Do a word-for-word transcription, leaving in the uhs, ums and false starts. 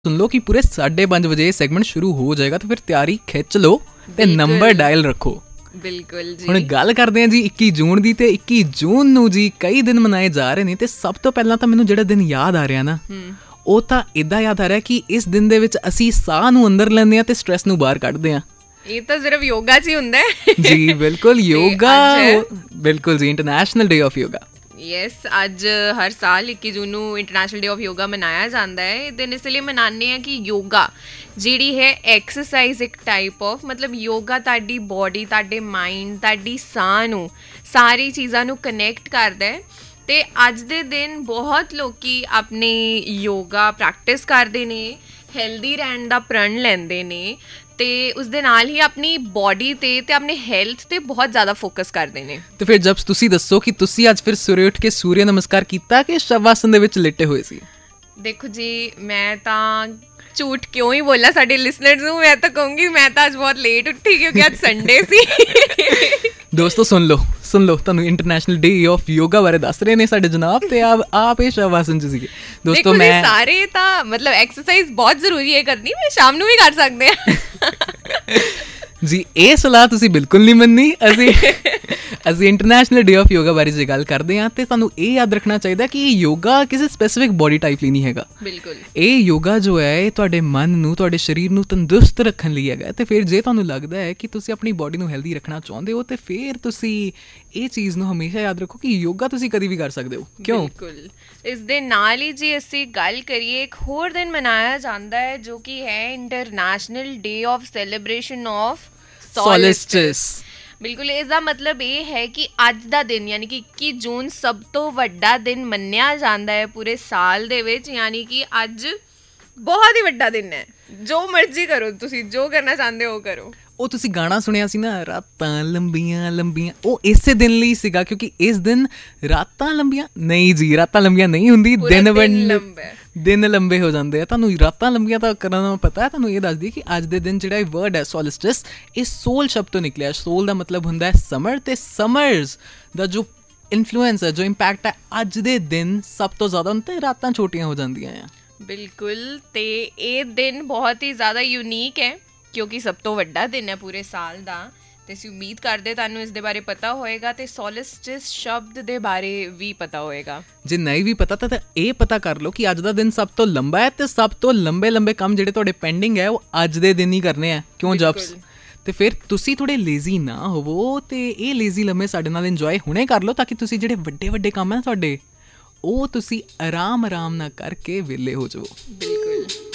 सुन लो कि पूरे साढ़े पाँच बजे सैगमेंट शुरू हो जाएगा तो फिर तैयारी खिंच लो ਤੇ ਨੰਬਰ ਡਾਇਲ ਰੱਖੋ। ਬਿਲਕੁਲ ਜੀ। ਹੁਣ ਗੱਲ ਕਰਦੇ ਹਾਂ ਜੀ ਇੱਕੀ ਜੂਨ ਦੀ, ਤੇ ਇੱਕੀ ਜੂਨ ਨੂੰ ਜੀ ਕਈ ਦਿਨ ਮਨਾਏ ਜਾ ਰਹੇ ਨੇ। ਤੇ ਸਭ ਤੋਂ ਪਹਿਲਾਂ ਤਾਂ ਮੈਨੂੰ ਜਿਹੜਾ ਦਿਨ ਯਾਦ ਆ ਰਿਹਾ ਨਾ, ਉਹ ਤਾਂ ਇੱਦਾਂ ਯਾਦ ਆ ਰਿਹਾ ਕਿ ਇਸ ਦਿਨ ਦੇ ਵਿੱਚ ਅਸੀਂ ਸਾਹ ਨੂੰ ਅੰਦਰ ਲੈਂਦੇ ਹਾਂ ਤੇ ਸਟ੍ਰੈਸ ਨੂੰ ਬਾਹਰ ਕੱਢਦੇ ਹਾਂ। ਇਹ ਤਾਂ ਸਿਰਫ ਯੋਗਾ 'ਚ ਹੀ ਹੁੰਦਾ ਹੈ ਜੀ ਬਿਲਕੁਲ, ਯੋਗਾ ਬਿਲਕੁਲ ਜੀ, international day of yoga. Yes, ਅੱਜ ਹਰ ਸਾਲ ਇੱਕੀ ਜੂਨ ਨੂੰ ਇੰਟਰਨੈਸ਼ਨਲ ਡੇ ਆਫ ਯੋਗਾ ਮਨਾਇਆ ਜਾਂਦਾ ਹੈ। ਇਹ ਦਿਨ ਇਸ ਲਈ ਮਨਾਉਂਦੇ ਹਾਂ ਕਿ ਯੋਗਾ ਜਿਹੜੀ ਹੈ ਐਕਸਰਸਾਈਜ਼ ਇੱਕ ਟਾਈਪ ਆਫ, ਮਤਲਬ ਯੋਗਾ ਤੁਹਾਡੀ ਬੋਡੀ, ਤੁਹਾਡੇ ਮਾਈਂਡ, ਤੁਹਾਡੀ ਸਾਹ ਨੂੰ, ਸਾਰੀ ਚੀਜ਼ਾਂ ਨੂੰ ਕਨੈਕਟ ਕਰਦਾ ਹੈ। ਅਤੇ ਅੱਜ ਦੇ ਦਿਨ ਬਹੁਤ ਲੋਕ ਆਪਣੇ ਯੋਗਾ ਪ੍ਰੈਕਟਿਸ ਕਰਦੇ ਨੇ, ਹੈਲਦੀ ਰਹਿਣ ਦਾ ਪ੍ਰਣ ਲੈਂਦੇ ਨੇ, ਅਤੇ ਉਸ ਦੇ ਨਾਲ ਹੀ ਆਪਣੀ ਬੋਡੀ 'ਤੇ ਅਤੇ ਆਪਣੇ ਹੈਲਥ 'ਤੇ ਬਹੁਤ ਜ਼ਿਆਦਾ ਫੋਕਸ ਕਰਦੇ ਨੇ। ਅਤੇ ਫਿਰ ਜਬ ਤੁਸੀਂ ਦੱਸੋ ਕਿ ਤੁਸੀਂ ਅੱਜ ਫਿਰ ਸਵੇਰੇ ਉੱਠ ਕੇ ਸੂਰਿਆ ਨਮਸਕਾਰ ਕੀਤਾ ਕਿ ਸ਼ਵ ਆਸਨ ਦੇ ਵਿੱਚ ਲਿਟੇ ਹੋਏ ਸੀ? ਦੇਖੋ ਜੀ, ਮੈਂ ਤਾਂ ਝੂਠ ਕਿਉਂ ਹੀ ਬੋਲਾਂ ਸਾਡੇ ਲਿਸਨਰਸ ਨੂੰ, ਮੈਂ ਤਾਂ ਕਹੂੰਗੀ ਮੈਂ ਤਾਂ ਅੱਜ ਬਹੁਤ ਲੇਟ ਉੱਠੀ ਕਿਉਂਕਿ ਅੱਜ ਸੰਡੇ ਸੀ। ਦੋਸਤੋ ਸੁਣ ਲਓ ਸੁਣ ਲਓ ਤੁਹਾਨੂੰ ਇੰਟਰਨੈਸ਼ਨਲ ਡੇ ਆਫ ਯੋਗਾ ਬਾਰੇ ਦੱਸ ਰਹੇ ਨੇ ਸਾਡੇ ਜਨਾਬ, ਤੇ ਆਪ ਆਪ ਇਹ ਸ਼ਵ ਆਸਨ 'ਚ ਸੀਗੇ। ਦੋਸਤੋ ਮੈਂ ਸਾਰੇ ਤਾਂ ਮਤਲਬ ਐਕਸਰਸਾਈਜ਼ ਬਹੁਤ ਜ਼ਰੂਰੀ ਹੈ ਕਰਨੀ, ਮੈਂ ਸ਼ਾਮ ਨੂੰ ਵੀ ਕਰ ਸਕਦੇ ਹਾਂ ਜੀ। ਇਹ ਸਲਾਹ ਤੁਸੀਂ ਬਿਲਕੁਲ ਨਹੀਂ ਮੰਨੀ। ਅਸੀਂ ਅਸੀਂ ਇੰਟਰਨੈਸ਼ਨਲ ਡੇ ਆਫ ਯੋਗਾ ਬਾਰੇ ਜੇ ਗੱਲ ਕਰਦੇ ਹਾਂ ਤੇ ਤੁਹਾਨੂੰ ਇਹ ਯਾਦ ਰੱਖਣਾ ਚਾਹੀਦਾ ਕਿ ਯੋਗਾ ਕਿਸੇ ਸਪੈਸੀਫਿਕ ਬੋਡੀ ਟਾਈਪ ਲਈ ਨਹੀਂ ਹੈਗਾ। ਬਿਲਕੁਲ, ਇਹ ਯੋਗਾ ਜੋ ਹੈ ਇਹ ਤੁਹਾਡੇ ਮਨ ਨੂੰ, ਤੁਹਾਡੇ ਸਰੀਰ ਨੂੰ ਤੰਦਰੁਸਤ ਰੱਖਣ ਲਈ ਹੈਗਾ। ਅਤੇ ਫਿਰ ਜੇ ਤੁਹਾਨੂੰ ਲੱਗਦਾ ਹੈ ਕਿ ਤੁਸੀਂ ਆਪਣੀ ਬੋਡੀ ਨੂੰ ਹੈਲਦੀ ਰੱਖਣਾ ਚਾਹੁੰਦੇ ਹੋ, ਤੇ ਫਿਰ ਤੁਸੀਂ ਇਹ ਚੀਜ਼ ਨੂੰ ਹਮੇਸ਼ਾ ਯਾਦ ਰੱਖੋ ਕਿ ਯੋਗਾ ਤੁਸੀਂ ਕਦੀ ਵੀ ਕਰ ਸਕਦੇ ਹੋ। ਕਿਉਂ? ਬਿਲਕੁਲ। ਇਸ ਦੇ ਨਾਲ ਹੀ ਜੀ ਅਸੀਂ ਗੱਲ ਕਰੀਏ, ਇੱਕ ਹੋਰ ਦਿਨ ਮਨਾਇਆ ਜਾਂਦਾ ਹੈ ਜੋ ਕਿ ਹੈ international day of celebration of ਸੋਲਿਸਟਿਸ। ਬਿਲਕੁਲ, ਇਸਦਾ ਮਤਲਬ ਇਹ ਹੈ ਕਿ ਅੱਜ ਦਾ ਦਿਨ ਯਾਨੀ ਕਿ ਇੱਕੀ ਜੂਨ ਸਭ ਤੋਂ ਵੱਡਾ ਦਿਨ ਮੰਨਿਆ ਜਾਂਦਾ ਹੈ ਪੂਰੇ ਸਾਲ ਦੇ ਵਿੱਚ। ਯਾਨੀ ਕਿ ਅੱਜ ਬਹੁਤ ਹੀ ਵੱਡਾ ਦਿਨ ਹੈ, ਜੋ ਮਰਜ਼ੀ ਕਰੋ ਤੁਸੀਂ, ਜੋ ਕਰਨਾ ਚਾਹੁੰਦੇ ਹੋ ਕਰੋ। ਉਹ ਤੁਸੀਂ ਗਾਣਾ ਸੁਣਿਆ ਸੀ ਨਾ, ਰਾਤਾਂ ਲੰਬੀਆਂ ਲੰਬੀਆਂ, ਉਹ ਇਸੇ ਦਿਨ ਲਈ ਸੀਗਾ ਕਿਉਂਕਿ ਇਸ ਦਿਨ ਰਾਤਾਂ ਲੰਬੀਆਂ ਨਹੀਂ ਜੀ, ਰਾਤਾਂ ਲੰਬੀਆਂ ਨਹੀਂ ਹੁੰਦੀ, ਦਿਨ ਦਿਨ ਲੰਬੇ ਹੋ ਜਾਂਦੇ ਆ। ਤੁਹਾਨੂੰ ਰਾਤਾਂ ਲੰਬੀਆਂ ਤਾਂ ਕਰਨ ਦਾ ਪਤਾ ਹੈ। ਤੁਹਾਨੂੰ ਇਹ ਦੱਸਦੀ ਕਿ ਅੱਜ ਦੇ ਦਿਨ ਜਿਹੜਾ ਇਹ ਵਰਡ ਹੈ ਸੋਲਿਸਟਿਸ, ਇਹ ਸੋਲ ਸ਼ਬਦ ਤੋਂ ਨਿਕਲਿਆ। ਸੋਲ ਦਾ ਮਤਲਬ ਹੁੰਦਾ ਹੈ ਸਮਰ, ਅਤੇ ਸਮਰਸ ਦਾ ਜੋ ਇਨਫਲੂਐਂਸ ਹੈ, ਜੋ ਇੰਪੈਕਟ ਹੈ, ਅੱਜ ਦੇ ਦਿਨ ਸਭ ਤੋਂ ਜ਼ਿਆਦਾ ਹੁੰਦਾ ਤੇ ਰਾਤਾਂ ਛੋਟੀਆਂ ਹੋ ਜਾਂਦੀਆਂ ਆ। ਬਿਲਕੁਲ, ਅਤੇ ਇਹ ਦਿਨ ਬਹੁਤ ਹੀ ਜ਼ਿਆਦਾ ਯੂਨੀਕ ਹੈ ਕਿਉਂਕਿ ਸਭ ਤੋਂ ਵੱਡਾ ਦਿਨ ਹੈ ਪੂਰੇ ਸਾਲ ਦਾ। ਅਤੇ ਅਸੀਂ ਉਮੀਦ ਕਰਦੇ ਤੁਹਾਨੂੰ ਇਸ ਦੇ ਬਾਰੇ ਪਤਾ ਹੋਏਗਾ ਅਤੇ ਸੋਲਿਸਟਿਸ ਸ਼ਬਦ ਦੇ ਬਾਰੇ ਵੀ ਪਤਾ ਹੋਏਗਾ। ਜੇ ਨਹੀਂ ਵੀ ਪਤਾ ਤਾਂ ਇਹ ਪਤਾ ਕਰ ਲਓ ਕਿ ਅੱਜ ਦਾ ਦਿਨ ਸਭ ਤੋਂ ਲੰਬਾ ਹੈ, ਅਤੇ ਸਭ ਤੋਂ ਲੰਬੇ ਲੰਬੇ ਕੰਮ ਜਿਹੜੇ ਤੁਹਾਡੇ ਪੈਂਡਿੰਗ ਹੈ ਉਹ ਅੱਜ ਦੇ ਦਿਨ ਹੀ ਕਰਨੇ ਆ। ਕਿਉਂ ਜਬਸ? ਅਤੇ ਫਿਰ ਤੁਸੀਂ ਥੋੜ੍ਹੇ ਲੇਜ਼ੀ ਨਾ ਹੋਵੋ, ਅਤੇ ਇਹ ਲੇਜ਼ੀ ਲੰਮੇ ਸਾਡੇ ਨਾਲ ਇੰਜੋਏ ਹੁਣੇ ਕਰ ਲਓ ਤਾਂ ਕਿ ਤੁਸੀਂ ਜਿਹੜੇ ਵੱਡੇ ਵੱਡੇ ਕੰਮ ਹੈ ਤੁਹਾਡੇ, ਉਹ ਤੁਸੀਂ ਆਰਾਮ ਆਰਾਮ ਨਾਲ ਕਰਕੇ ਵਿਹਲੇ ਹੋ ਜਾਓ। ਬਿਲਕੁਲ।